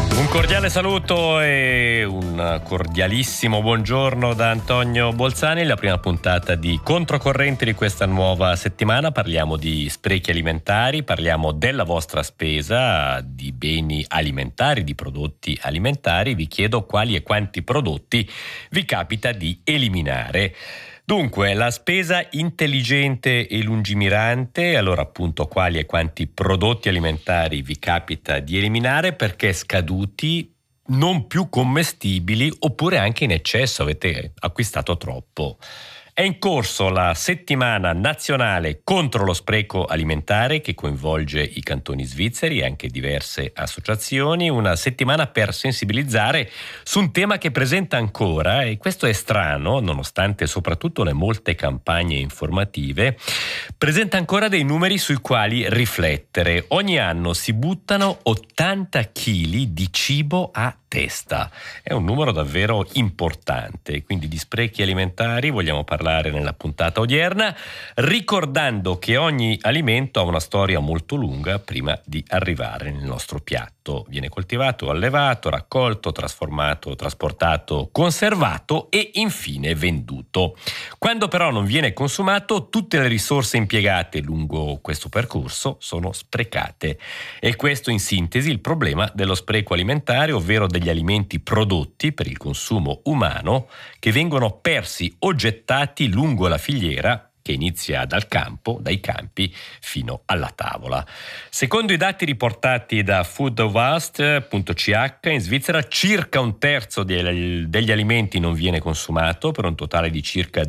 Un cordiale saluto e un cordialissimo buongiorno da Antonio Bolzani. La prima puntata di Controcorrente di questa nuova settimana. Parliamo di sprechi alimentari, parliamo della vostra spesa, di beni alimentari, di prodotti alimentari. Vi chiedo quali e quanti prodotti vi capita di eliminare. Dunque, la spesa intelligente e lungimirante, allora appunto quali e quanti prodotti alimentari vi capita di eliminare perché scaduti, non più commestibili oppure anche in eccesso, avete acquistato troppo. È in corso la settimana nazionale contro lo spreco alimentare che coinvolge i cantoni svizzeri e anche diverse associazioni, una settimana per sensibilizzare su un tema che presenta ancora, e questo è strano nonostante soprattutto le molte campagne informative, presenta ancora dei numeri sui quali riflettere. Ogni anno si buttano 80 kg di cibo a testa. È un numero davvero importante, quindi di sprechi alimentari vogliamo parlare nella puntata odierna, ricordando che ogni alimento ha una storia molto lunga prima di arrivare nel nostro piatto. Viene coltivato, allevato, raccolto, trasformato, trasportato, conservato e infine venduto. Quando però non viene consumato, tutte le risorse impiegate lungo questo percorso sono sprecate. E questo in sintesi il problema dello spreco alimentare, ovvero degli alimenti prodotti per il consumo umano che vengono persi o gettati lungo la filiera che inizia dai campi fino alla tavola. Secondo i dati riportati da foodwaste.ch, in Svizzera circa un terzo degli alimenti non viene consumato, per un totale di circa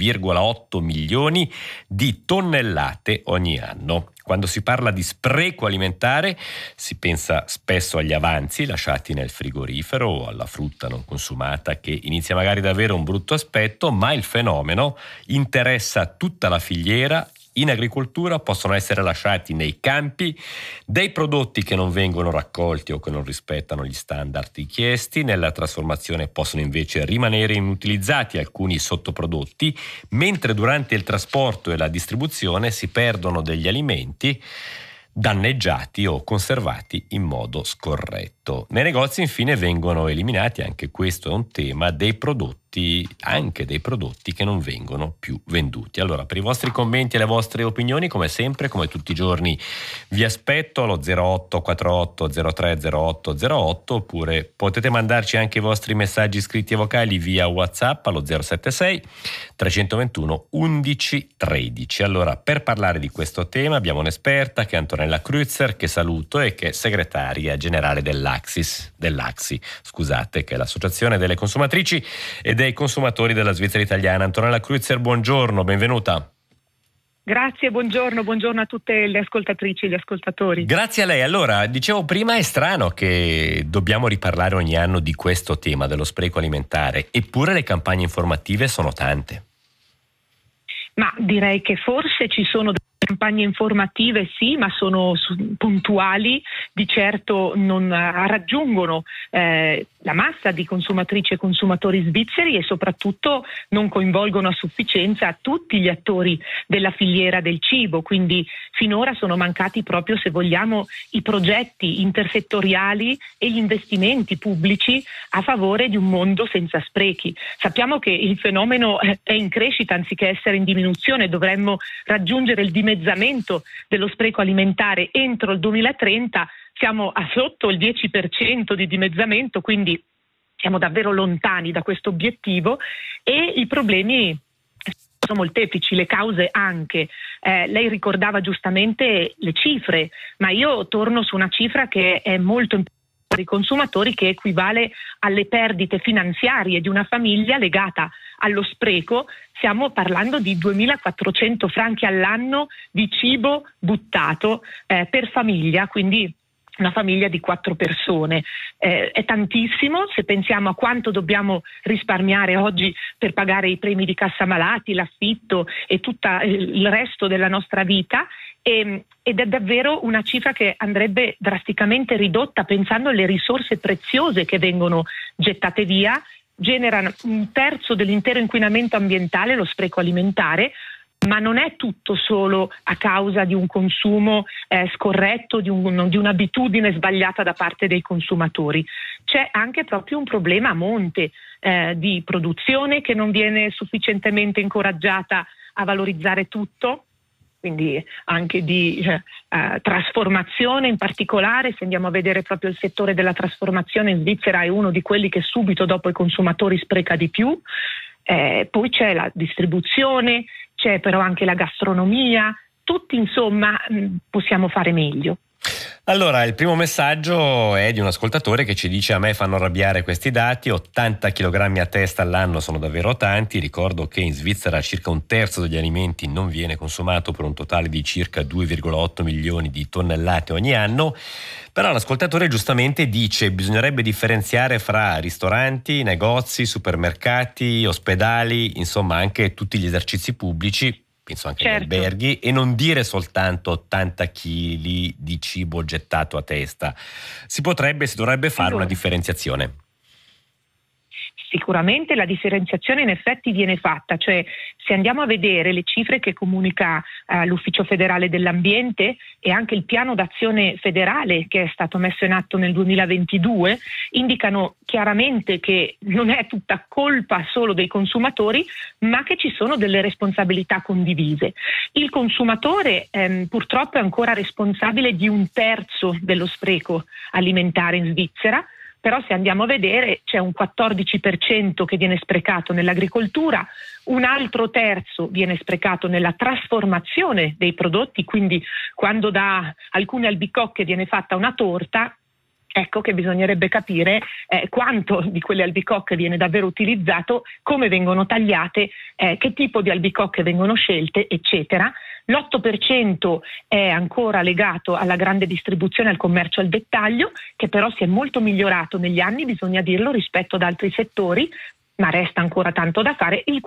2,8 milioni di tonnellate ogni anno. Quando si parla di spreco alimentare si pensa spesso agli avanzi lasciati nel frigorifero o alla frutta non consumata che inizia magari ad avere un brutto aspetto, ma il fenomeno interessa tutta la filiera. In agricoltura possono essere lasciati nei campi dei prodotti che non vengono raccolti o che non rispettano gli standard richiesti. Nella trasformazione possono invece rimanere inutilizzati alcuni sottoprodotti, mentre durante il trasporto e la distribuzione si perdono degli alimenti danneggiati o conservati in modo scorretto. Nei negozi infine vengono eliminati, anche questo è un tema, anche dei prodotti che non vengono più venduti. Allora, per i vostri commenti e le vostre opinioni, come sempre, come tutti i giorni, vi aspetto allo 0848 03 08 08, oppure potete mandarci anche i vostri messaggi scritti e vocali via WhatsApp allo 076 321 11 13. Allora, per parlare di questo tema abbiamo un'esperta che è Antonella Kreuzer, che saluto e che è segretaria generale dell'AXI, che è l'associazione delle consumatrici e dei consumatori della Svizzera italiana. Antonella Kreuzer, buongiorno, benvenuta. Grazie, buongiorno a tutte le ascoltatrici e gli ascoltatori. Grazie a lei. Allora, dicevo prima, è strano che dobbiamo riparlare ogni anno di questo tema dello spreco alimentare, eppure le campagne informative sono tante. Ma direi che forse ci sono campagne informative, sì, ma sono puntuali, di certo non raggiungono la massa di consumatrici e consumatori svizzeri e soprattutto non coinvolgono a sufficienza tutti gli attori della filiera del cibo, quindi finora sono mancati proprio, se vogliamo, i progetti intersettoriali e gli investimenti pubblici a favore di un mondo senza sprechi. Sappiamo che il fenomeno è in crescita anziché essere in diminuzione, dovremmo raggiungere il dimezzamento dello spreco alimentare entro il 2030, siamo a sotto il 10% di dimezzamento, quindi siamo davvero lontani da questo obiettivo e i problemi sono molteplici, le cause anche. Lei ricordava giustamente le cifre, ma io torno su una cifra che è molto importante per i consumatori, che equivale alle perdite finanziarie di una famiglia legata allo spreco. Stiamo parlando di 2.400 franchi all'anno di cibo buttato per famiglia, quindi una famiglia di 4 persone. È tantissimo se pensiamo a quanto dobbiamo risparmiare oggi per pagare i premi di cassa malati, l'affitto e tutto il resto della nostra vita, ed è davvero una cifra che andrebbe drasticamente ridotta, pensando alle risorse preziose che vengono gettate via. Generano un terzo dell'intero inquinamento ambientale, lo spreco alimentare, ma non è tutto solo a causa di un consumo scorretto, di un'abitudine sbagliata da parte dei consumatori. C'è anche proprio un problema a monte di produzione che non viene sufficientemente incoraggiata a valorizzare tutto, quindi anche di trasformazione in particolare. Se andiamo a vedere proprio il settore della trasformazione, in Svizzera è uno di quelli che subito dopo i consumatori spreca di più. Poi c'è la distribuzione, c'è però anche la gastronomia, tutti insomma possiamo fare meglio. Allora, il primo messaggio è di un ascoltatore che ci dice: a me fanno arrabbiare questi dati, 80 kg a testa all'anno sono davvero tanti, ricordo che in Svizzera circa un terzo degli alimenti non viene consumato per un totale di circa 2,8 milioni di tonnellate ogni anno, però l'ascoltatore giustamente dice bisognerebbe differenziare fra ristoranti, negozi, supermercati, ospedali, insomma anche tutti gli esercizi pubblici, penso anche agli alberghi, e non dire soltanto 80 kg di cibo gettato a testa. Si dovrebbe fare una differenziazione. Sicuramente la differenziazione in effetti viene fatta, cioè se andiamo a vedere le cifre che comunica l'Ufficio federale dell'ambiente e anche il piano d'azione federale che è stato messo in atto nel 2022, indicano chiaramente che non è tutta colpa solo dei consumatori, ma che ci sono delle responsabilità condivise. Il consumatore purtroppo è ancora responsabile di un terzo dello spreco alimentare in Svizzera. Però se andiamo a vedere c'è un 14% che viene sprecato nell'agricoltura, un altro terzo viene sprecato nella trasformazione dei prodotti, quindi quando da alcune albicocche viene fatta una torta, ecco che bisognerebbe capire quanto di quelle albicocche viene davvero utilizzato, come vengono tagliate, che tipo di albicocche vengono scelte, eccetera. L'8% è ancora legato alla grande distribuzione e al commercio al dettaglio, che però si è molto migliorato negli anni, bisogna dirlo, rispetto ad altri settori, ma resta ancora tanto da fare. Il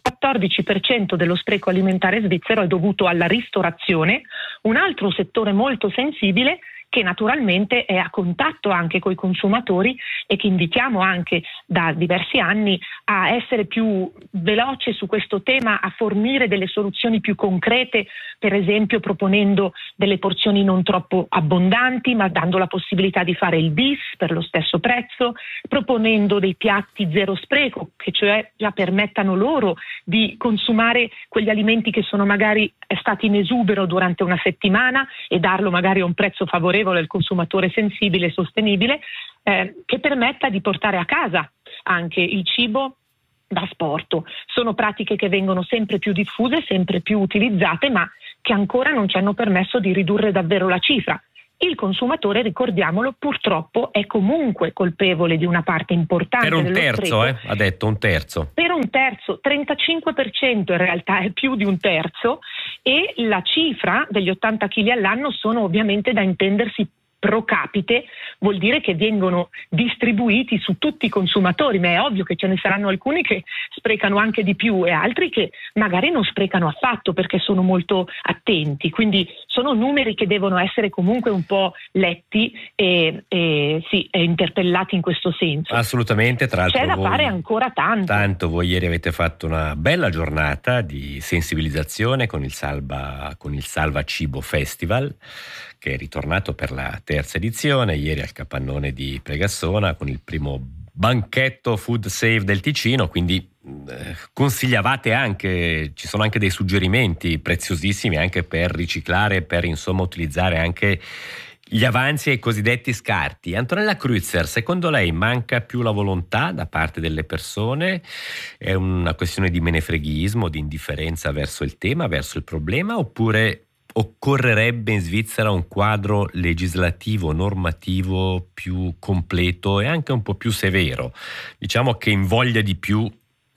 14% dello spreco alimentare svizzero è dovuto alla ristorazione, un altro settore molto sensibile che naturalmente è a contatto anche coi consumatori e che invitiamo anche da diversi anni a essere più veloce su questo tema, a fornire delle soluzioni più concrete, per esempio proponendo delle porzioni non troppo abbondanti ma dando la possibilità di fare il bis per lo stesso prezzo, proponendo dei piatti zero spreco che cioè già permettano loro di consumare quegli alimenti che sono magari stati in esubero durante una settimana e darlo magari a un prezzo favorevole al consumatore sensibile e sostenibile, che permetta di portare a casa anche il cibo da asporto. Sono pratiche che vengono sempre più diffuse, sempre più utilizzate, ma che ancora non ci hanno permesso di ridurre davvero la cifra. Il consumatore, ricordiamolo, purtroppo è comunque colpevole di una parte importante dello spreco. Per un terzo, ha detto un terzo. Per un terzo, 35% in realtà è più di un terzo, e la cifra degli 80 kg all'anno sono ovviamente da intendersi pro capite, vuol dire che vengono distribuiti su tutti i consumatori, ma è ovvio che ce ne saranno alcuni che sprecano anche di più e altri che magari non sprecano affatto perché sono molto attenti, quindi sono numeri che devono essere comunque un po' letti e interpellati in questo senso. Assolutamente, tra l'altro c'è da fare ancora tanto. Voi ieri avete fatto una bella giornata di sensibilizzazione con il Salva Cibo Festival, che è ritornato per la terza edizione, ieri al capannone di Pregassona con il primo banchetto Food Save del Ticino, quindi consigliavate anche, ci sono anche dei suggerimenti preziosissimi anche per riciclare, per insomma utilizzare anche gli avanzi e i cosiddetti scarti. Antonella Kreutzer, secondo lei manca più la volontà da parte delle persone? È una questione di menefreghismo, di indifferenza verso il tema, verso il problema, oppure occorrerebbe in Svizzera un quadro legislativo, normativo più completo e anche un po' più severo, diciamo che invoglia di più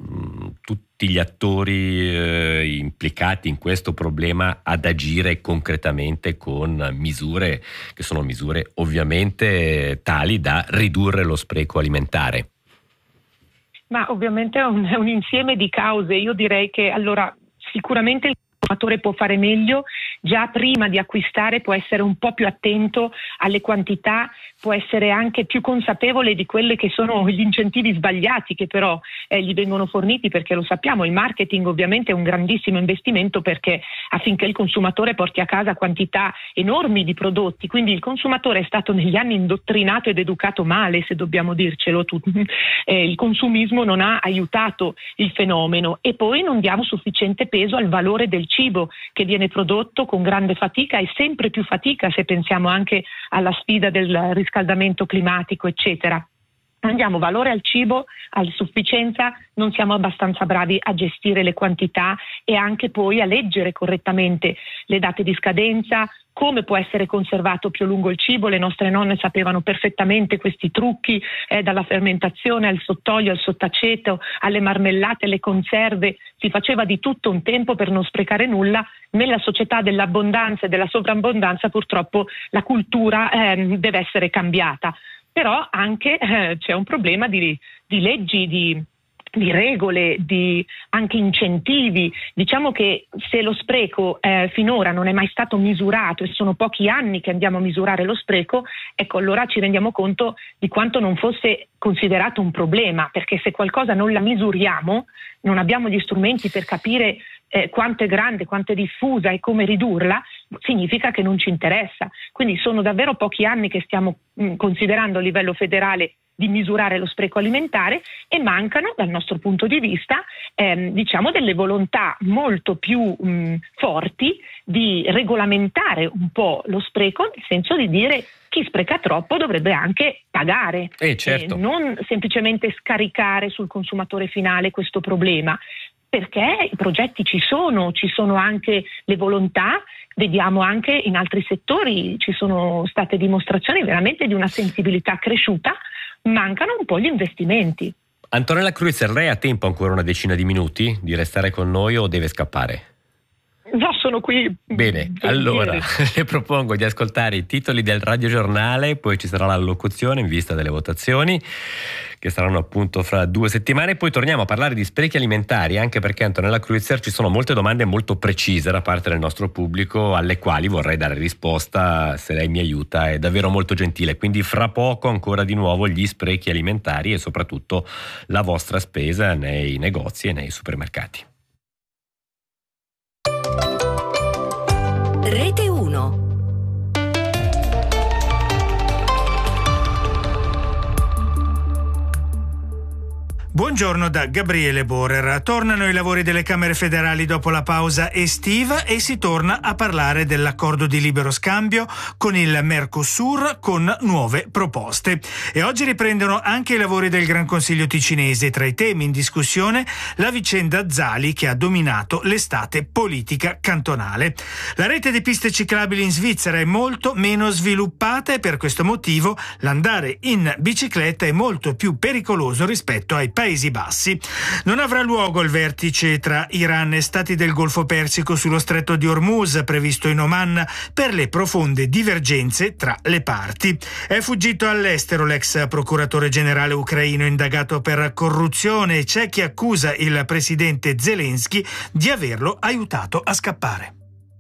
tutti gli attori implicati in questo problema ad agire concretamente con misure che sono misure ovviamente tali da ridurre lo spreco alimentare? Ma ovviamente è un insieme di cause. Io direi che allora sicuramente il consumatore può fare meglio, già prima di acquistare può essere un po' più attento alle quantità, può essere anche più consapevole di quelli che sono gli incentivi sbagliati che però gli vengono forniti, perché lo sappiamo, il marketing ovviamente è un grandissimo investimento, perché affinché il consumatore porti a casa quantità enormi di prodotti, quindi il consumatore è stato negli anni indottrinato ed educato male, se dobbiamo dircelo tutti. Il consumismo non ha aiutato il fenomeno, e poi non diamo sufficiente peso al valore del cibo che viene prodotto con grande fatica e sempre più fatica, se pensiamo anche alla sfida del riscaldamento climatico, eccetera. Non diamo valore al cibo, alla sufficienza, non siamo abbastanza bravi a gestire le quantità e anche poi a leggere correttamente le date di scadenza, come può essere conservato più a lungo il cibo. Le nostre nonne sapevano perfettamente questi trucchi, dalla fermentazione al sottolio, al sottaceto, alle marmellate, alle conserve. Si faceva di tutto un tempo per non sprecare nulla. Nella società dell'abbondanza e della sovrabbondanza purtroppo la cultura deve essere cambiata. Però anche c'è un problema di leggi, di regole, di anche incentivi. Diciamo che se lo spreco finora non è mai stato misurato, e sono pochi anni che andiamo a misurare lo spreco, ecco, allora ci rendiamo conto di quanto non fosse considerato un problema, perché se qualcosa non la misuriamo, non abbiamo gli strumenti per capire quanto è grande, quanto è diffusa e come ridurla, significa che non ci interessa. Quindi sono davvero pochi anni che stiamo considerando a livello federale di misurare lo spreco alimentare, e mancano dal nostro punto di vista diciamo delle volontà molto più forti di regolamentare un po' lo spreco, nel senso di dire chi spreca troppo dovrebbe anche pagare, certo. Non semplicemente scaricare sul consumatore finale questo problema, perché i progetti ci sono anche le volontà. Vediamo anche in altri settori, ci sono state dimostrazioni veramente di una sensibilità cresciuta, mancano un po' gli investimenti. Antonella Cruizer, lei ha tempo ancora una decina di minuti di restare con noi o deve scappare? No, sono qui. Bene, allora le propongo di ascoltare i titoli del radiogiornale, poi ci sarà la locuzione in vista delle votazioni, che saranno appunto fra 2 settimane, poi torniamo a parlare di sprechi alimentari, anche perché Antonella Cruizer ci sono molte domande molto precise da parte del nostro pubblico alle quali vorrei dare risposta. Se lei mi aiuta è davvero molto gentile, quindi fra poco ancora di nuovo gli sprechi alimentari e soprattutto la vostra spesa nei negozi e nei supermercati. Rete 1. Buongiorno da Gabriele Borer. Tornano i lavori delle Camere federali dopo la pausa estiva e si torna a parlare dell'accordo di libero scambio con il Mercosur con nuove proposte. E oggi riprendono anche i lavori del Gran Consiglio ticinese. Tra i temi in discussione la vicenda Zali, che ha dominato l'estate politica cantonale. La rete di piste ciclabili in Svizzera è molto meno sviluppata e per questo motivo l'andare in bicicletta è molto più pericoloso rispetto ai Paesi Bassi. Non avrà luogo il vertice tra Iran e Stati del Golfo Persico sullo stretto di Hormuz previsto in Oman per le profonde divergenze tra le parti. È fuggito all'estero l'ex procuratore generale ucraino indagato per corruzione e c'è chi accusa il presidente Zelensky di averlo aiutato a scappare.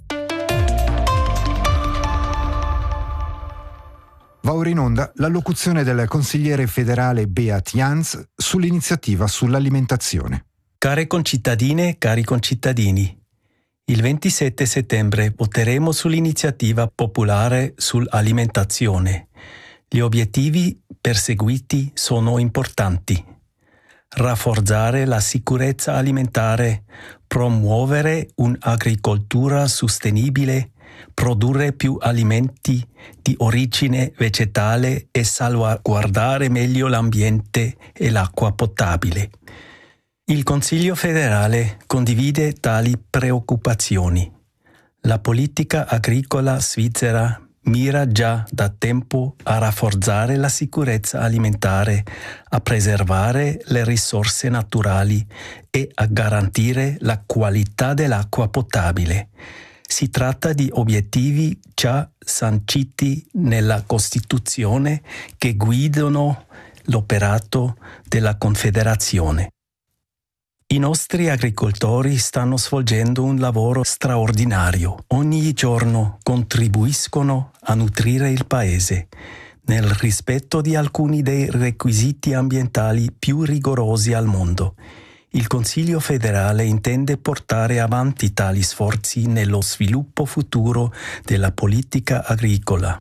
Va ora in onda l'allocuzione del consigliere federale Beat Jans sull'iniziativa sull'alimentazione. Care concittadine, cari concittadini, il 27 settembre voteremo sull'iniziativa popolare sull'alimentazione. Gli obiettivi perseguiti sono importanti. Rafforzare la sicurezza alimentare, promuovere un'agricoltura sostenibile, produrre più alimenti di origine vegetale e salvaguardare meglio l'ambiente e l'acqua potabile. Il Consiglio federale condivide tali preoccupazioni. La politica agricola svizzera mira già da tempo a rafforzare la sicurezza alimentare, a preservare le risorse naturali e a garantire la qualità dell'acqua potabile. Si tratta di obiettivi già sanciti nella Costituzione che guidano l'operato della Confederazione. I nostri agricoltori stanno svolgendo un lavoro straordinario. Ogni giorno contribuiscono a nutrire il paese, nel rispetto di alcuni dei requisiti ambientali più rigorosi al mondo. Il Consiglio federale intende portare avanti tali sforzi nello sviluppo futuro della politica agricola.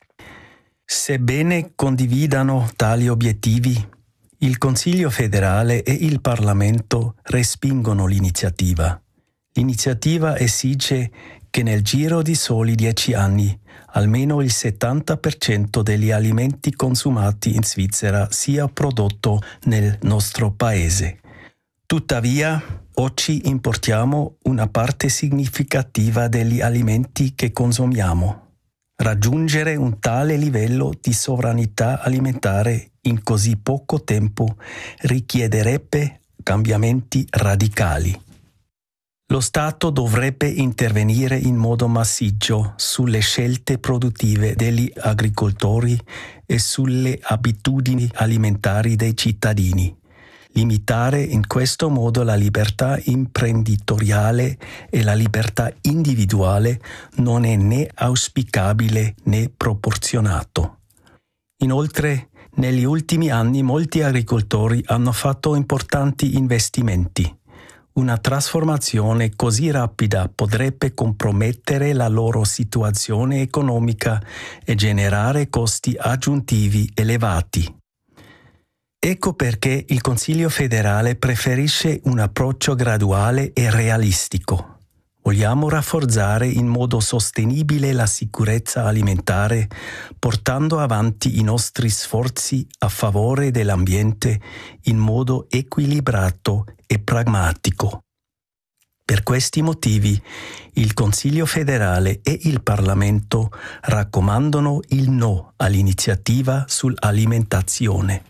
Sebbene condividano tali obiettivi, il Consiglio federale e il Parlamento respingono l'iniziativa. L'iniziativa esige che nel giro di soli 10 anni almeno il 70% degli alimenti consumati in Svizzera sia prodotto nel nostro paese. Tuttavia, oggi importiamo una parte significativa degli alimenti che consumiamo. Raggiungere un tale livello di sovranità alimentare in così poco tempo richiederebbe cambiamenti radicali. Lo Stato dovrebbe intervenire in modo massiccio sulle scelte produttive degli agricoltori e sulle abitudini alimentari dei cittadini. Limitare in questo modo la libertà imprenditoriale e la libertà individuale non è né auspicabile né proporzionato. Inoltre, negli ultimi anni molti agricoltori hanno fatto importanti investimenti. Una trasformazione così rapida potrebbe compromettere la loro situazione economica e generare costi aggiuntivi elevati. Ecco perché il Consiglio federale preferisce un approccio graduale e realistico. Vogliamo rafforzare in modo sostenibile la sicurezza alimentare, portando avanti i nostri sforzi a favore dell'ambiente in modo equilibrato e pragmatico. Per questi motivi, il Consiglio federale e il Parlamento raccomandano il no all'iniziativa sull'alimentazione.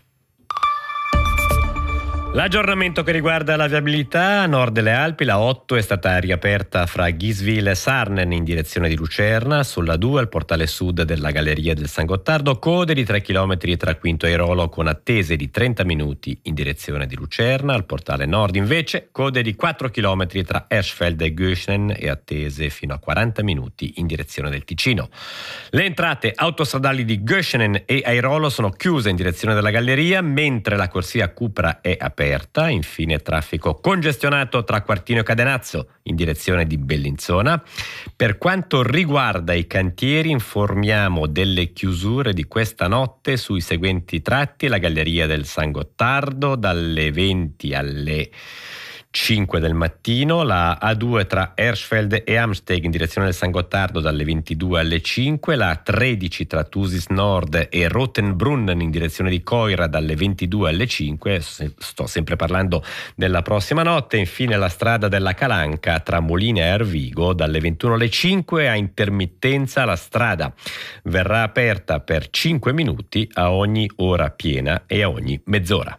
L'aggiornamento che riguarda la viabilità a nord delle Alpi, la 8 è stata riaperta fra Giswil e Sarnen in direzione di Lucerna, sulla 2 al portale sud della Galleria del San Gottardo, code di 3 km tra Quinto e Airolo con attese di 30 minuti in direzione di Lucerna, al portale nord invece code di 4 km tra Eschfeld e Göschenen e attese fino a 40 minuti in direzione del Ticino. Le entrate autostradali di Göschenen e Airolo sono chiuse in direzione della Galleria, mentre la corsia Cupra è aperta. Infine traffico congestionato tra Quartino e Cadenazzo in direzione di Bellinzona. Per quanto riguarda i cantieri, informiamo delle chiusure di questa notte sui seguenti tratti: la Galleria del San Gottardo dalle 20 alle 5 del mattino, la A2 tra Ersfeld e Amsteg in direzione del San Gottardo dalle 22 alle 5, la A13 tra Thusis Nord e Rotenbrunnen in direzione di Coira dalle 22 alle 5, sto sempre parlando della prossima notte, infine la strada della Calanca tra Molina e Arvigo dalle 21 alle 5, a intermittenza la strada verrà aperta per 5 minuti a ogni ora piena e a ogni mezz'ora.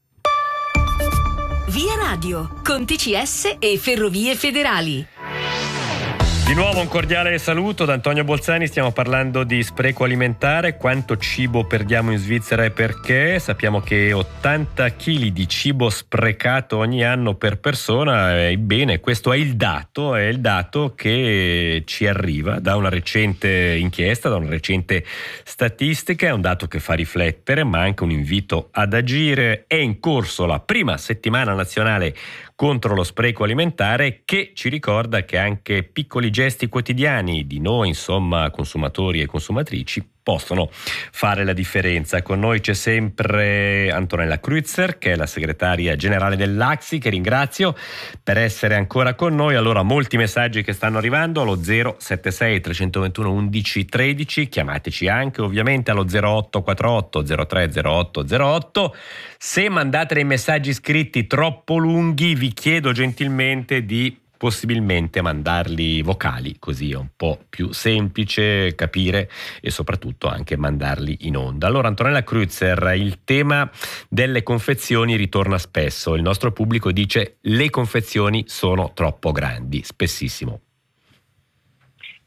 Via Radio, con TCS e Ferrovie Federali. Di nuovo un cordiale saluto da Antonio Bolzani, stiamo parlando di spreco alimentare, quanto cibo perdiamo in Svizzera e perché. Sappiamo che 80 kg di cibo sprecato ogni anno per persona, ebbene questo è il dato che ci arriva da una recente inchiesta, da una recente statistica, è un dato che fa riflettere ma anche un invito ad agire. È in corso la prima settimana nazionale contro lo spreco alimentare, che ci ricorda che anche piccoli gesti quotidiani di noi, insomma, consumatori e consumatrici, possono fare la differenza. Con noi c'è sempre Antonella Kreutzer, che è la segretaria generale dell'AXI, che ringrazio per essere ancora con noi. Allora, molti messaggi che stanno arrivando allo 076 321 11 13, chiamateci anche ovviamente allo 0848 030808. Se mandate dei messaggi scritti troppo lunghi, vi chiedo gentilmente di possibilmente mandarli vocali, così è un po' più semplice capire e soprattutto anche mandarli in onda. Allora, Antonella Kreutzer, il tema delle confezioni ritorna spesso. Il nostro pubblico dice: le confezioni sono troppo grandi, spessissimo.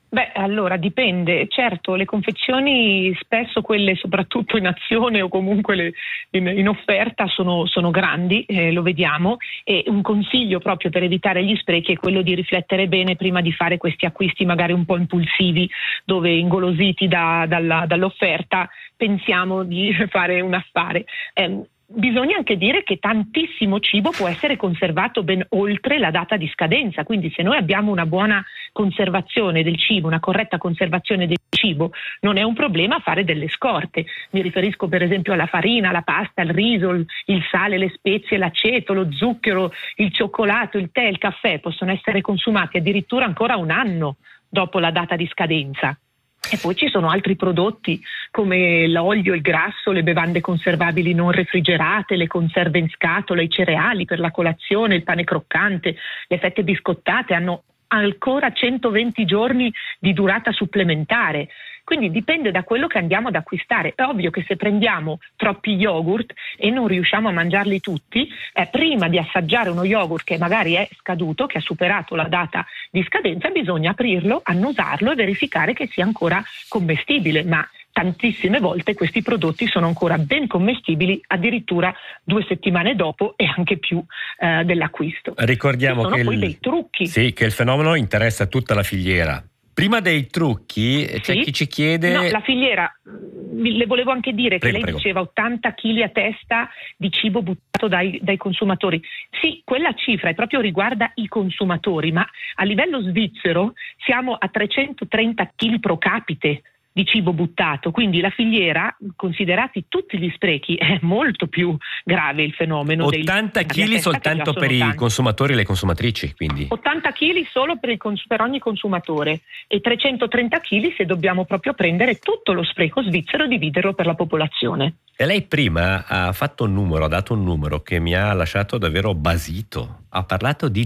Beh, allora dipende, certo, le confezioni spesso quelle soprattutto in azione o comunque in offerta sono grandi, lo vediamo, e un consiglio proprio per evitare gli sprechi è quello di riflettere bene prima di fare questi acquisti magari un po' impulsivi, dove ingolositi dall'offerta pensiamo di fare un affare. Bisogna anche dire che tantissimo cibo può essere conservato ben oltre la data di scadenza, quindi se noi abbiamo una buona conservazione del cibo, una corretta conservazione del cibo, non è un problema fare delle scorte. Mi riferisco per esempio alla farina, alla pasta, al riso, il sale, le spezie, l'aceto, lo zucchero, il cioccolato, il tè, il caffè, possono essere consumati addirittura ancora un anno dopo la data di scadenza. E poi ci sono altri prodotti come l'olio, il grasso, le bevande conservabili non refrigerate, le conserve in scatola, i cereali per la colazione, il pane croccante, le fette biscottate hanno ancora 120 giorni di durata supplementare. Quindi dipende da quello che andiamo ad acquistare. È ovvio che se prendiamo troppi yogurt e non riusciamo a mangiarli tutti, prima di assaggiare uno yogurt che magari è scaduto, che ha superato la data di scadenza, bisogna aprirlo, annusarlo e verificare che sia ancora commestibile. Ma tantissime volte questi prodotti sono ancora ben commestibili addirittura 2 settimane dopo e anche più dell'acquisto. Ricordiamo sono che poi dei trucchi. Sì, che il fenomeno interessa tutta la filiera. Prima dei trucchi c'è chi ci chiede... No, la filiera, le volevo anche dire che lei prego. diceva 80 kg a testa di cibo buttato dai consumatori. Sì, quella cifra proprio riguarda i consumatori, ma a livello svizzero siamo a 330 kg pro capite di cibo buttato, quindi la filiera, considerati tutti gli sprechi, è molto più grave il fenomeno. 80 kg soltanto per i consumatori e le consumatrici, quindi 80 kg solo per ogni consumatore e 330 kg se dobbiamo proprio prendere tutto lo spreco svizzero e dividerlo per la popolazione. E lei prima ha dato un numero che mi ha lasciato davvero basito. Ha parlato di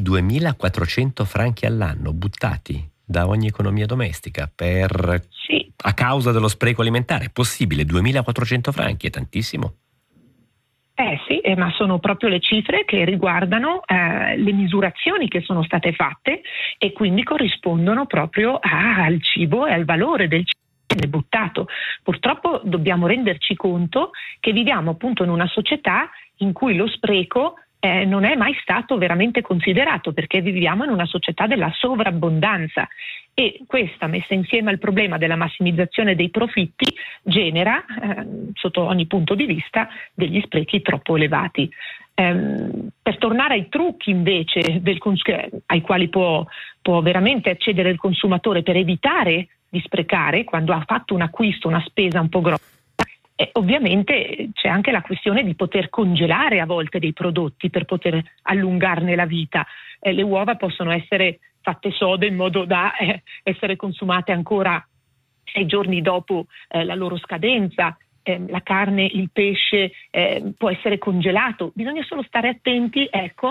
2.400 franchi all'anno buttati da ogni economia domestica a causa dello spreco alimentare. È possibile? 2.400 franchi è tantissimo? Sì, ma sono proprio le cifre che riguardano le misurazioni che sono state fatte e quindi corrispondono proprio al cibo e al valore del cibo buttato. Purtroppo dobbiamo renderci conto che viviamo appunto in una società in cui lo spreco non è mai stato veramente considerato, perché viviamo in una società della sovrabbondanza e questa, messa insieme al problema della massimizzazione dei profitti, genera sotto ogni punto di vista degli sprechi troppo elevati. Per tornare ai trucchi invece ai quali può veramente accedere il consumatore per evitare di sprecare quando ha fatto un acquisto, una spesa un po' grossa, ovviamente c'è anche la questione di poter congelare a volte dei prodotti per poter allungarne la vita. Le uova possono essere fatte sode in modo da essere consumate ancora 6 giorni dopo la loro scadenza. La carne, il pesce può essere congelato. Bisogna solo stare attenti,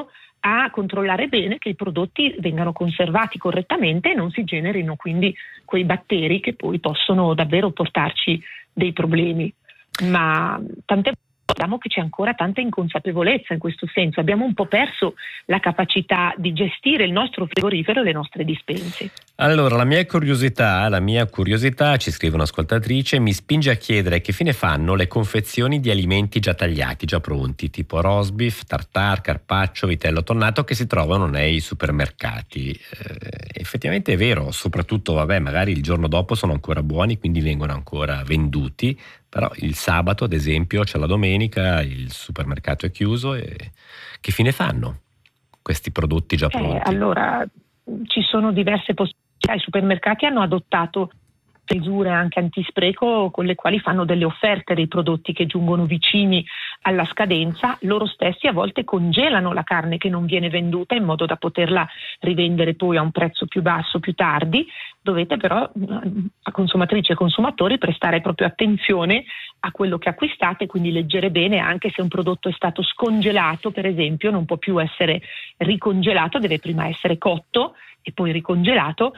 a controllare bene che i prodotti vengano conservati correttamente e non si generino quindi quei batteri che poi possono davvero portarci dei problemi. Ma tante volte vediamo che c'è ancora tanta inconsapevolezza in questo senso. Abbiamo un po' perso la capacità di gestire il nostro frigorifero e le nostre dispense. Allora, la mia curiosità, ci scrive un'ascoltatrice, mi spinge a chiedere che fine fanno le confezioni di alimenti già tagliati, già pronti, tipo roast beef, tartare, carpaccio, vitello tonnato, che si trovano nei supermercati. Effettivamente è vero, soprattutto, magari il giorno dopo sono ancora buoni, quindi vengono ancora venduti, però il sabato, ad esempio, c'è la domenica, il supermercato è chiuso e che fine fanno questi prodotti già pronti? Allora, ci sono diverse possibilità. I supermercati hanno adottato misure anche antispreco con le quali fanno delle offerte dei prodotti che giungono vicini alla scadenza. Loro stessi a volte congelano la carne che non viene venduta in modo da poterla rivendere poi a un prezzo più basso più tardi. Dovete però, a consumatrici e consumatori, prestare proprio attenzione a quello che acquistate, quindi leggere bene anche se un prodotto è stato scongelato, per esempio, non può più essere ricongelato, deve prima essere cotto e poi ricongelato.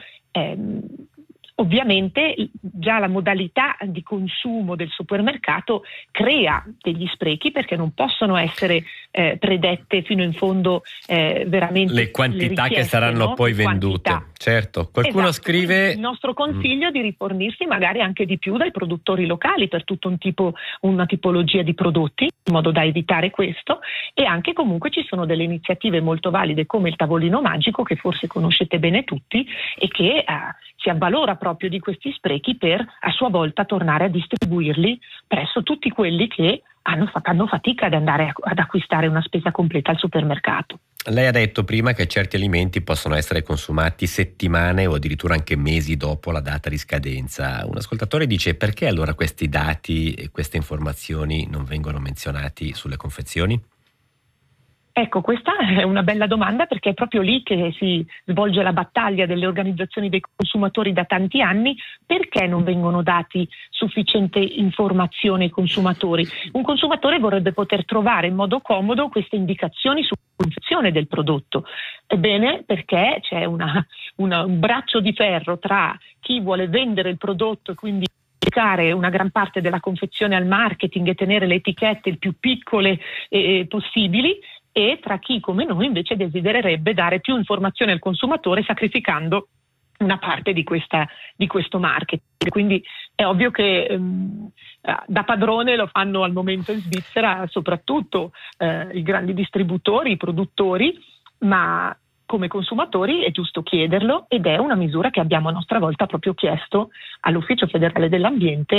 Ovviamente già la modalità di consumo del supermercato crea degli sprechi perché non possono essere predette fino in fondo veramente le quantità richieste, che saranno poi vendute. Quantità. Certo, qualcuno scrive il nostro consiglio è di rifornirsi magari anche di più dai produttori locali per tutto una tipologia di prodotti, in modo da evitare questo, e anche comunque ci sono delle iniziative molto valide come il tavolino magico, che forse conoscete bene tutti e che si avvalora proprio di questi sprechi per a sua volta tornare a distribuirli presso tutti quelli che fanno fatica ad andare ad acquistare una spesa completa al supermercato. Lei ha detto prima che certi alimenti possono essere consumati settimane o addirittura anche mesi dopo la data di scadenza. Un ascoltatore dice: perché allora questi dati e queste informazioni non vengono menzionati sulle confezioni? Ecco, questa è una bella domanda, perché è proprio lì che si svolge la battaglia delle organizzazioni dei consumatori da tanti anni. Perché non vengono dati sufficiente informazione ai consumatori? Un consumatore vorrebbe poter trovare in modo comodo queste indicazioni sulla confezione del prodotto. Ebbene, perché c'è un braccio di ferro tra chi vuole vendere il prodotto e quindi dedicare una gran parte della confezione al marketing e tenere le etichette il più piccole possibili, e tra chi come noi invece desidererebbe dare più informazioni al consumatore sacrificando una parte di questo marketing. Quindi è ovvio che da padrone lo fanno al momento in Svizzera soprattutto i grandi distributori, i produttori, ma come consumatori è giusto chiederlo, ed è una misura che abbiamo a nostra volta proprio chiesto all'Ufficio federale dell'ambiente,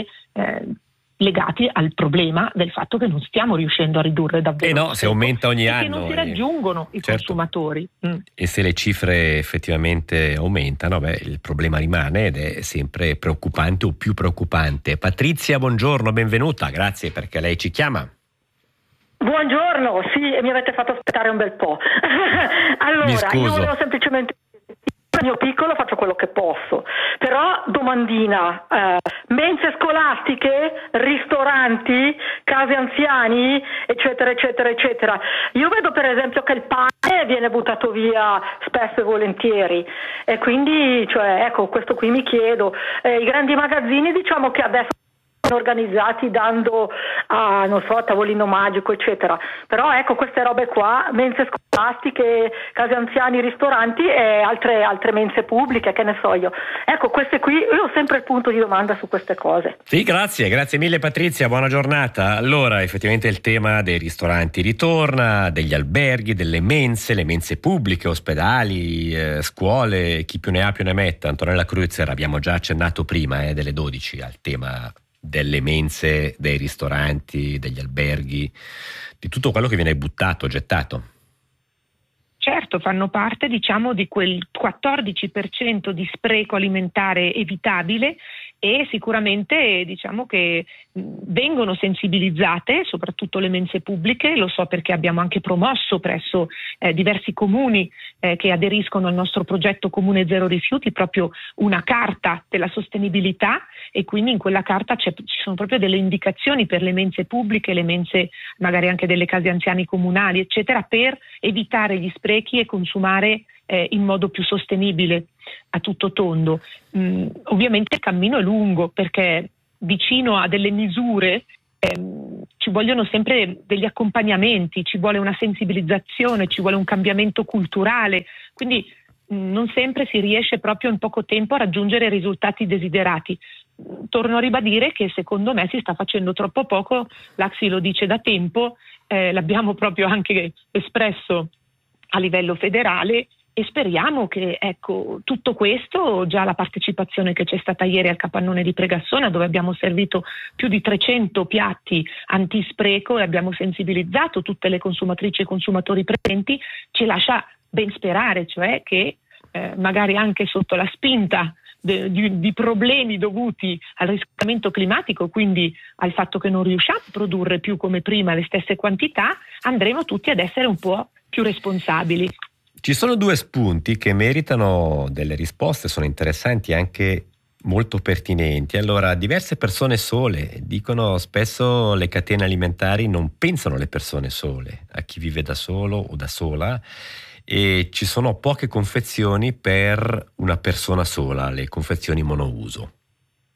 legati al problema del fatto che non stiamo riuscendo a ridurre davvero. Se aumenta ogni anno. Che non si raggiungono i consumatori. E se le cifre effettivamente aumentano, il problema rimane ed è sempre preoccupante o più preoccupante. Patrizia, buongiorno, benvenuta, grazie perché lei ci chiama. Buongiorno, sì, mi avete fatto aspettare un bel po'. Allora, io volevo semplicemente... Il mio piccolo faccio quello che posso, però domandina, mense scolastiche, ristoranti, case anziani, eccetera eccetera eccetera. Io vedo per esempio che il pane viene buttato via spesso e volentieri, e quindi questo qui mi chiedo, i grandi magazzini diciamo che adesso sono organizzati dando a tavolino magico eccetera, però queste robe qua, mense scolastiche, case anziani, ristoranti e altre mense pubbliche, che ne so io, queste qui, io ho sempre il punto di domanda su queste cose. Sì, grazie mille Patrizia, buona giornata. Allora, effettivamente il tema dei ristoranti ritorna, degli alberghi, delle mense, le mense pubbliche, ospedali, scuole, chi più ne ha più ne metta. Antonella Cruizer, abbiamo già accennato prima delle 12 al tema delle mense, dei ristoranti, degli alberghi, di tutto quello che viene buttato, gettato. Certo, fanno parte di quel 14% di spreco alimentare evitabile, e sicuramente che vengono sensibilizzate soprattutto le mense pubbliche. Lo so perché abbiamo anche promosso presso diversi comuni che aderiscono al nostro progetto Comune Zero Rifiuti proprio una carta della sostenibilità, e quindi in quella carta ci sono proprio delle indicazioni per le mense pubbliche, le mense magari anche delle case anziani comunali eccetera, per evitare gli sprechi e consumare in modo più sostenibile a tutto tondo. Ovviamente il cammino è lungo, perché vicino a delle misure ci vogliono sempre degli accompagnamenti, ci vuole una sensibilizzazione, ci vuole un cambiamento culturale, quindi non sempre si riesce proprio in poco tempo a raggiungere i risultati desiderati. Torno a ribadire che secondo me si sta facendo troppo poco, l'Acsi lo dice da tempo, l'abbiamo proprio anche espresso a livello federale, e speriamo che tutto questo, già la partecipazione che c'è stata ieri al capannone di Pregassona, dove abbiamo servito più di 300 piatti antispreco e abbiamo sensibilizzato tutte le consumatrici e consumatori presenti, ci lascia ben sperare, cioè che magari anche sotto la spinta di problemi dovuti al riscaldamento climatico, quindi al fatto che non riusciamo a produrre più come prima le stesse quantità, andremo tutti ad essere un po' più responsabili. Ci sono due spunti che meritano delle risposte, sono interessanti e anche molto pertinenti. Allora, diverse persone sole, dicono spesso le catene alimentari non pensano alle persone sole, a chi vive da solo o da sola, e ci sono poche confezioni per una persona sola, le confezioni monouso.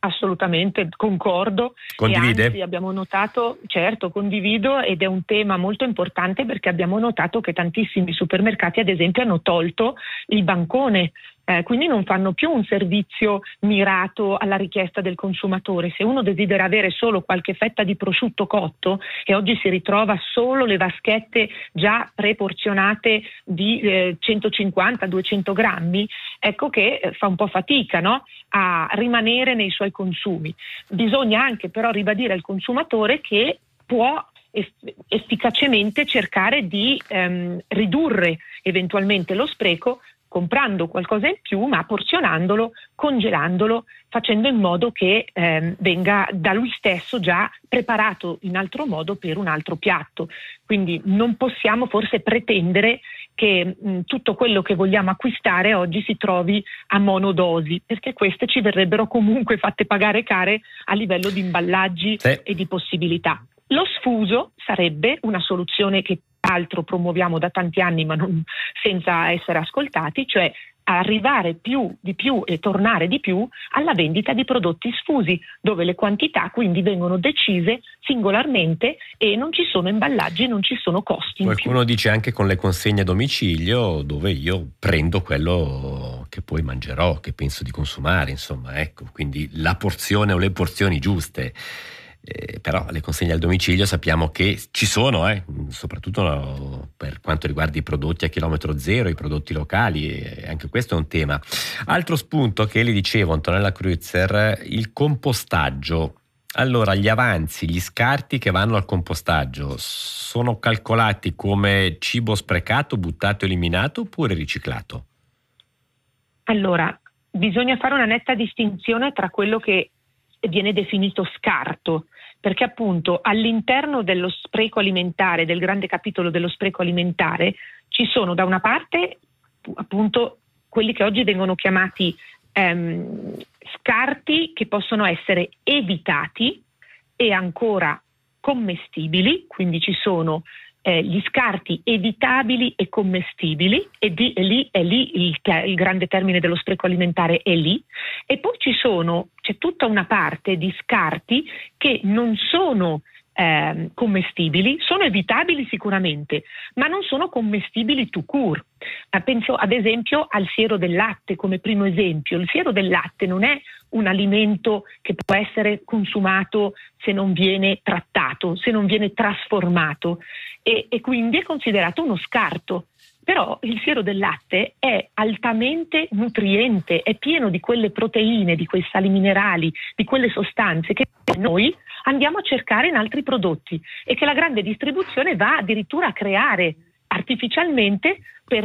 Assolutamente, concordo. Condivide? E anzi, abbiamo notato, certo, condivido, ed è un tema molto importante perché abbiamo notato che tantissimi supermercati, ad esempio, hanno tolto il bancone, quindi non fanno più un servizio mirato alla richiesta del consumatore. Se uno desidera avere solo qualche fetta di prosciutto cotto, e oggi si ritrova solo le vaschette già preporzionate di 150-200 grammi, ecco che fa un po' fatica, no? A rimanere nei suoi consumi. Bisogna anche però ribadire al consumatore che può efficacemente cercare di ridurre eventualmente lo spreco comprando qualcosa in più, ma porzionandolo, congelandolo, facendo in modo che venga da lui stesso già preparato in altro modo per un altro piatto. Quindi non possiamo forse pretendere che tutto quello che vogliamo acquistare oggi si trovi a monodosi, perché queste ci verrebbero comunque fatte pagare care a livello di imballaggi e di possibilità. Lo sfuso sarebbe una soluzione che altro promuoviamo da tanti anni, ma non senza essere ascoltati, cioè arrivare di più e tornare di più alla vendita di prodotti sfusi, dove le quantità quindi vengono decise singolarmente e non ci sono imballaggi, non ci sono costi. Qualcuno dice anche con le consegne a domicilio, dove io prendo quello che poi mangerò, che penso di consumare, insomma, ecco, quindi la porzione o le porzioni giuste. Però le consegne al domicilio sappiamo che ci sono, soprattutto per quanto riguarda i prodotti a chilometro zero, i prodotti locali, anche questo è un tema. Altro spunto che le dicevo, Antonella Kreutzer, il compostaggio. Allora, gli avanzi, gli scarti che vanno al compostaggio sono calcolati come cibo sprecato, buttato, eliminato oppure riciclato? Allora, bisogna fare una netta distinzione tra quello che viene definito scarto, perché appunto all'interno dello spreco alimentare, del grande capitolo dello spreco alimentare, ci sono da una parte appunto quelli che oggi vengono chiamati scarti, che possono essere evitati e ancora commestibili, quindi ci sono gli scarti evitabili e commestibili, e lì il grande termine dello spreco alimentare è lì, e poi c'è tutta una parte di scarti che non sono commestibili, sono evitabili sicuramente, ma non sono commestibili tout court. Penso ad esempio al siero del latte come primo esempio. Il siero del latte non è un alimento che può essere consumato se non viene trattato, se non viene trasformato, e quindi è considerato uno scarto. Però il siero del latte è altamente nutriente, è pieno di quelle proteine, di quei sali minerali, di quelle sostanze che noi andiamo a cercare in altri prodotti e che la grande distribuzione va addirittura a creare artificialmente per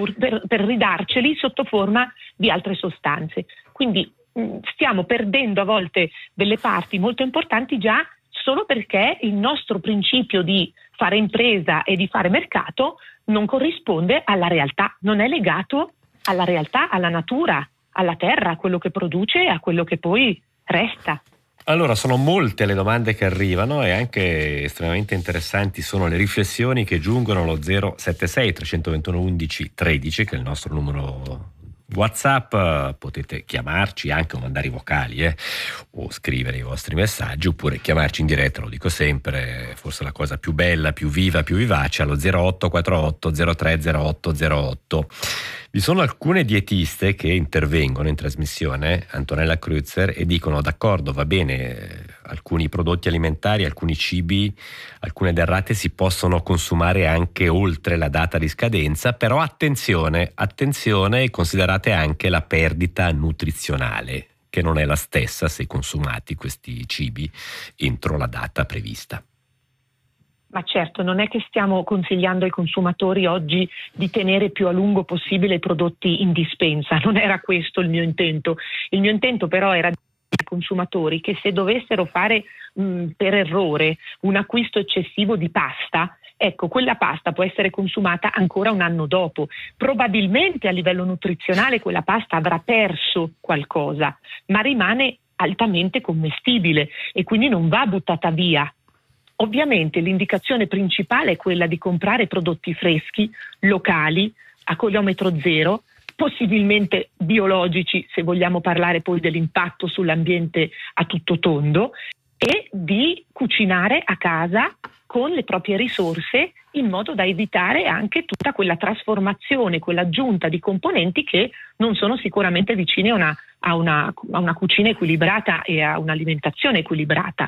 ridarceli sotto forma di altre sostanze. Quindi stiamo perdendo a volte delle parti molto importanti già solo perché il nostro principio di fare impresa e di fare mercato non corrisponde alla realtà, non è legato alla realtà, alla natura, alla terra, a quello che produce e a quello che poi resta. Allora, sono molte le domande che arrivano e anche estremamente interessanti sono le riflessioni che giungono allo 076 321 11 13, che è il nostro numero WhatsApp. Potete chiamarci anche o mandare i vocali o scrivere i vostri messaggi, oppure chiamarci in diretta, lo dico sempre, forse la cosa più bella, più viva, più vivace, allo 0848 030808. Vi sono alcune dietiste che intervengono in trasmissione, Antonella Kreutzer, e dicono: d'accordo, va bene, alcuni prodotti alimentari, alcuni cibi, alcune derrate si possono consumare anche oltre la data di scadenza, però attenzione, considerate anche la perdita nutrizionale, che non è la stessa se consumati questi cibi entro la data prevista. Ma certo, non è che stiamo consigliando ai consumatori oggi di tenere più a lungo possibile i prodotti in dispensa, non era questo il mio intento. Il mio intento però era dire ai consumatori che se dovessero fare per errore un acquisto eccessivo di pasta, ecco, quella pasta può essere consumata ancora un anno dopo. Probabilmente a livello nutrizionale quella pasta avrà perso qualcosa, ma rimane altamente commestibile e quindi non va buttata via. Ovviamente l'indicazione principale è quella di comprare prodotti freschi, locali, a chilometro zero, possibilmente biologici, se vogliamo parlare poi dell'impatto sull'ambiente a tutto tondo, e di cucinare a casa con le proprie risorse, in modo da evitare anche tutta quella trasformazione, quell'aggiunta di componenti che non sono sicuramente vicine a una cucina equilibrata e a un'alimentazione equilibrata.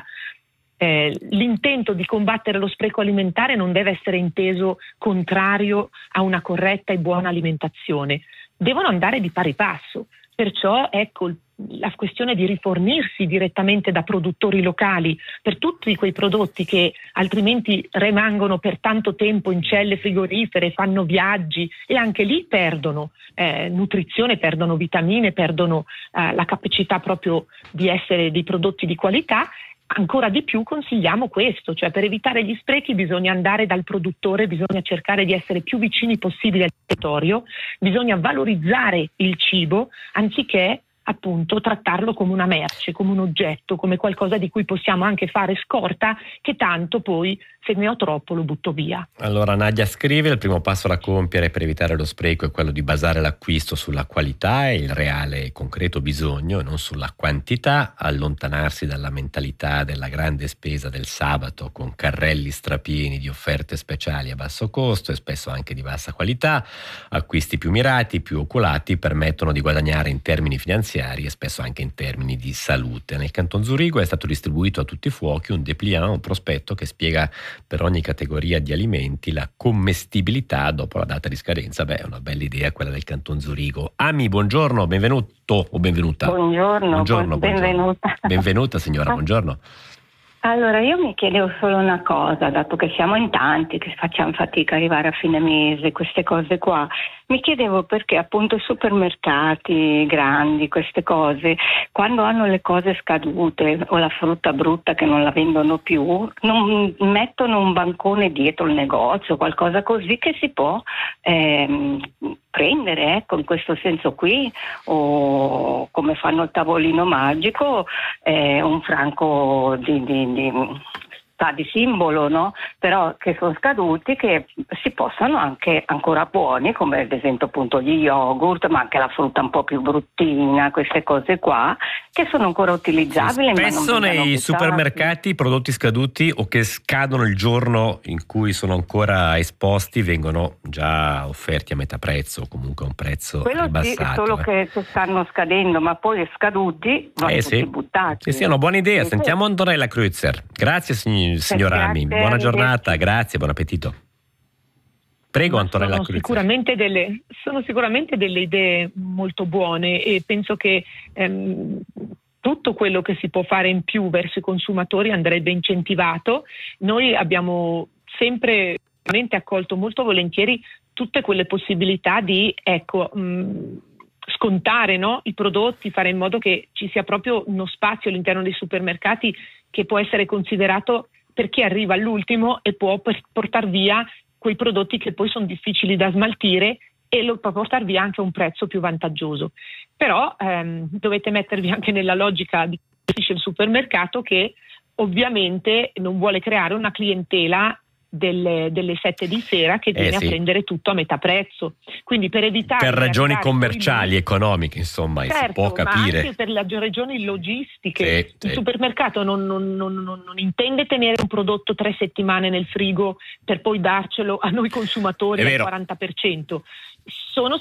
L'intento di combattere lo spreco alimentare non deve essere inteso contrario a una corretta e buona alimentazione, devono andare di pari passo. Perciò ecco la questione di rifornirsi direttamente da produttori locali per tutti quei prodotti che altrimenti rimangono per tanto tempo in celle frigorifere, fanno viaggi e anche lì perdono nutrizione, perdono vitamine, perdono la capacità proprio di essere dei prodotti di qualità. Ancora di più consigliamo questo, cioè per evitare gli sprechi bisogna andare dal produttore, bisogna cercare di essere più vicini possibile al territorio, bisogna valorizzare il cibo anziché appunto trattarlo come una merce, come un oggetto, come qualcosa di cui possiamo anche fare scorta, che tanto poi se ne ho troppo lo butto via. Allora Nadia scrive: il primo passo da compiere per evitare lo spreco è quello di basare l'acquisto sulla qualità e il reale e concreto bisogno e non sulla quantità, allontanarsi dalla mentalità della grande spesa del sabato con carrelli strapieni di offerte speciali a basso costo e spesso anche di bassa qualità. Acquisti più mirati, più oculati permettono di guadagnare in termini finanziari e spesso anche in termini di salute. Nel Canton Zurigo è stato distribuito a tutti i fuochi un dépliant, un prospetto che spiega per ogni categoria di alimenti la commestibilità dopo la data di scadenza. Beh, è una bella idea quella del Canton Zurigo. Ami, buongiorno, benvenuto o benvenuta. Buongiorno. Benvenuta. Benvenuta signora, buongiorno. Allora, io mi chiedevo solo una cosa, dato che siamo in tanti, che facciamo fatica a arrivare a fine mese, queste cose qua, mi chiedevo perché appunto i supermercati grandi, queste cose, quando hanno le cose scadute o la frutta brutta che non la vendono più, non mettono un bancone dietro il negozio, qualcosa così che si può prendere, ecco, in questo senso qui, o come fanno il tavolino magico, un franco di simbolo, no? Però che sono scaduti, che si possano anche ancora buoni, come ad esempio appunto gli yogurt, ma anche la frutta un po' più bruttina, queste cose qua, che sono ancora utilizzabili. Spesso ma non nei buttati. supermercati prodotti scaduti o che scadono il giorno in cui sono ancora esposti vengono già offerti a metà prezzo, o comunque a un prezzo quello ribassato. Sì, solo che stanno scadendo, ma poi scaduti vanno tutti buttati. Sì, è una buona idea. Sentiamo Antonella Kreutzer. Grazie signora Ami, buona giornata, grazie, buon appetito. Prego Antonella Kreutzer. Sono sicuramente delle idee molto buone e penso che tutto quello che si può fare in più verso i consumatori andrebbe incentivato. Noi abbiamo sempre accolto molto volentieri tutte quelle possibilità di scontare, no, i prodotti, fare in modo che ci sia proprio uno spazio all'interno dei supermercati che può essere considerato per chi arriva all'ultimo e può portare via quei prodotti che poi sono difficili da smaltire e lo può portare via anche a un prezzo più vantaggioso. Però dovete mettervi anche nella logica di chi gestisce il supermercato, che ovviamente non vuole creare una clientela delle 7 di sera che viene a prendere tutto a metà prezzo, quindi per evitare, per ragioni commerciali, economiche, insomma, certo, si può capire, ma anche per le ragioni logistiche. Il supermercato non intende tenere un prodotto 3 settimane nel frigo per poi darcelo a noi consumatori al 40%. Sono